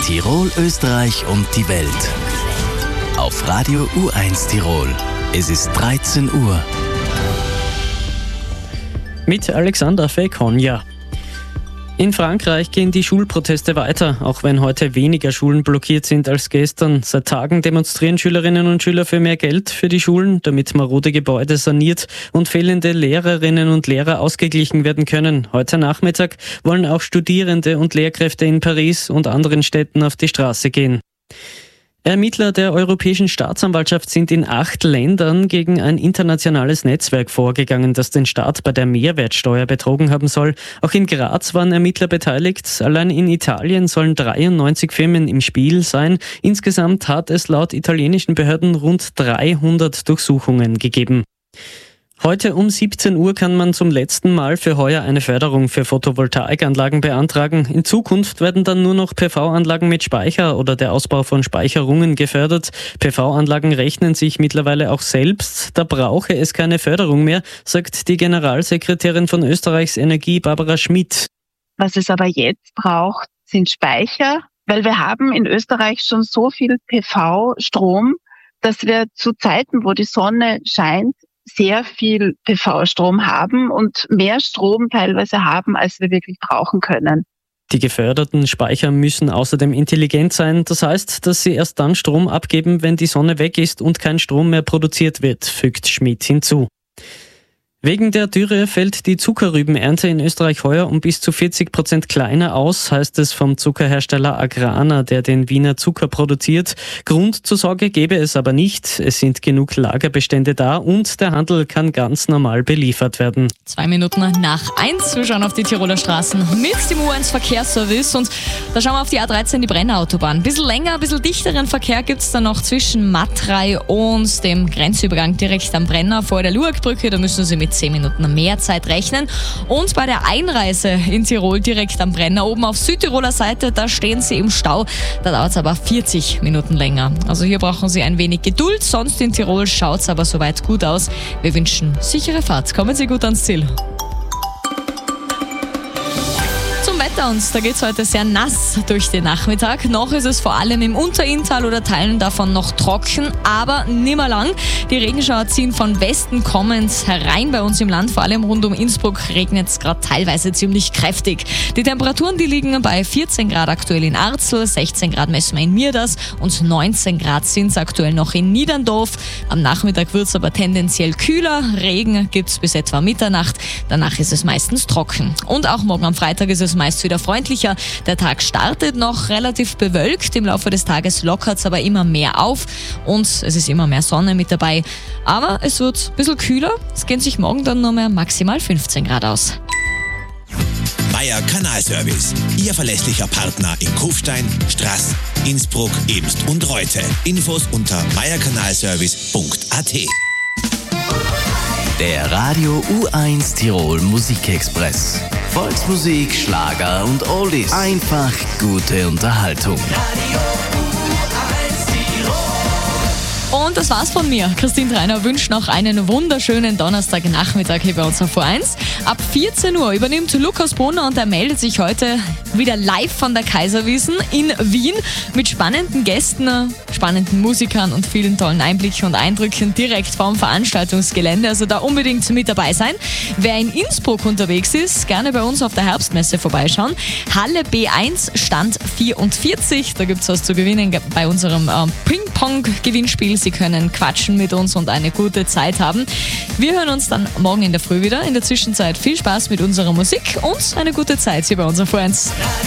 Tirol, Österreich und die Welt. Auf Radio U1 Tirol. Es ist 13 Uhr. Mit Alexander Fekonja. In Frankreich gehen die Schulproteste weiter, auch wenn heute weniger Schulen blockiert sind als gestern. Seit Tagen demonstrieren Schülerinnen und Schüler für mehr Geld für die Schulen, damit marode Gebäude saniert und fehlende Lehrerinnen und Lehrer ausgeglichen werden können. Heute Nachmittag wollen auch Studierende und Lehrkräfte in Paris und anderen Städten auf die Straße gehen. Ermittler der Europäischen Staatsanwaltschaft sind in 8 Ländern gegen ein internationales Netzwerk vorgegangen, das den Staat bei der Mehrwertsteuer betrogen haben soll. Auch in Graz waren Ermittler beteiligt. Allein in Italien sollen 93 Firmen im Spiel sein. Insgesamt hat es laut italienischen Behörden rund 300 Durchsuchungen gegeben. Heute um 17 Uhr kann man zum letzten Mal für heuer eine Förderung für Photovoltaikanlagen beantragen. In Zukunft werden dann nur noch PV-Anlagen mit Speicher oder der Ausbau von Speicherungen gefördert. PV-Anlagen rechnen sich mittlerweile auch selbst. Da brauche es keine Förderung mehr, sagt die Generalsekretärin von Österreichs Energie, Barbara Schmidt. Was es aber jetzt braucht, sind Speicher, weil wir haben in Österreich schon so viel PV-Strom, dass wir zu Zeiten, wo die Sonne scheint, sehr viel PV-Strom haben und mehr Strom teilweise haben, als wir wirklich brauchen können. Die geförderten Speicher müssen außerdem intelligent sein. Das heißt, dass sie erst dann Strom abgeben, wenn die Sonne weg ist und kein Strom mehr produziert wird, fügt Schmidt hinzu. Wegen der Dürre fällt die Zuckerrübenernte in Österreich heuer um bis zu 40% kleiner aus, heißt es vom Zuckerhersteller Agrana, der den Wiener Zucker produziert. Grund zur Sorge gäbe es aber nicht. Es sind genug Lagerbestände da und der Handel kann ganz normal beliefert werden. 2 Minuten nach 1. Wir schauen auf die Tiroler Straßen mit dem U1 Verkehrsservice und da schauen wir auf die A13, die Brennerautobahn. Ein bisschen länger, ein bisschen dichteren Verkehr gibt es dann noch zwischen Matrei und dem Grenzübergang direkt am Brenner vor der Luagbrücke. Da müssen Sie mit 10 Minuten mehr Zeit rechnen. Und bei der Einreise in Tirol direkt am Brenner, oben auf Südtiroler Seite, da stehen Sie im Stau. Da dauert es aber 40 Minuten länger. Also hier brauchen Sie ein wenig Geduld. Sonst in Tirol schaut es aber soweit gut aus. Wir wünschen sichere Fahrt. Kommen Sie gut ans Ziel. Wetter und da geht es heute sehr nass durch den Nachmittag. Noch ist es vor allem im Unterinntal oder Teilen davon noch trocken, aber nimmer lang. Die Regenschauer ziehen von Westen kommend herein bei uns im Land. Vor allem rund um Innsbruck regnet es gerade teilweise ziemlich kräftig. Die Temperaturen, die liegen bei 14 Grad aktuell in Arzl, 16 Grad messen wir in Mirdas und 19 Grad sind es aktuell noch in Niederndorf. Am Nachmittag wird es aber tendenziell kühler. Regen gibt es bis etwa Mitternacht. Danach ist es meistens trocken. Und auch morgen am Freitag ist es meist wieder freundlicher. Der Tag startet noch relativ bewölkt. Im Laufe des Tages lockert es aber immer mehr auf und es ist immer mehr Sonne mit dabei. Aber es wird ein bisschen kühler. Es gehen sich morgen dann nur mehr maximal 15 Grad aus. Meier Kanalservice. Ihr verlässlicher Partner in Kufstein, Straß, Innsbruck, Ebst und Reute. Infos unter meierkanalservice.at. Der Radio U1 Tirol Musikexpress. Volksmusik, Schlager und Oldies. Einfach gute Unterhaltung. Radio U1 Tirol. Und das war's von mir. Christine Treiner wünscht noch einen wunderschönen Donnerstagnachmittag hier bei uns auf U1. Ab 14 Uhr übernimmt Lukas Brunner und er meldet sich heute wieder live von der Kaiserwiesen in Wien mit spannenden Gästen, spannenden Musikern und vielen tollen Einblicken und Eindrücken direkt vom Veranstaltungsgelände. Also da unbedingt mit dabei sein. Wer in Innsbruck unterwegs ist, gerne bei uns auf der Herbstmesse vorbeischauen. Halle B1, Stand 44. Da gibt's was zu gewinnen bei unserem Ping-Pong-Gewinnspiel. Sie können quatschen mit uns und eine gute Zeit haben. Wir hören uns dann morgen in der Früh wieder. In der Zwischenzeit viel Spaß mit unserer Musik und eine gute Zeit hier bei uns auf U1.